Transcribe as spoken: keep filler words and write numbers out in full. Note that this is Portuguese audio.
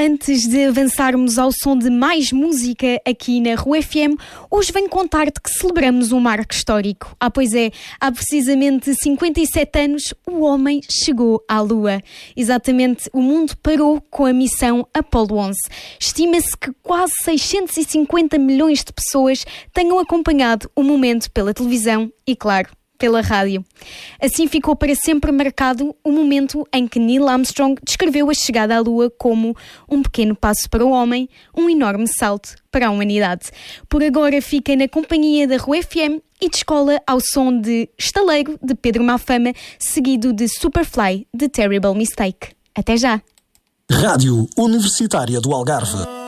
Antes de avançarmos ao som de mais música aqui na Rua F M, hoje venho contar-te que celebramos um marco histórico. Ah, pois é, há precisamente cinquenta e sete anos o homem chegou à Lua. Exatamente, o mundo parou com a missão Apollo onze. Estima-se que quase seiscentos e cinquenta milhões de pessoas tenham acompanhado o momento pela televisão e, claro, pela rádio. Assim ficou para sempre marcado o momento em que Neil Armstrong descreveu a chegada à Lua como um pequeno passo para o homem, um enorme salto para a humanidade. Por agora fica na companhia da Rua F M e descola ao som de Estaleiro, de Pedro Mafama, seguido de Superfly, de Terrible Mistake. Até já! Rádio Universitária do Algarve.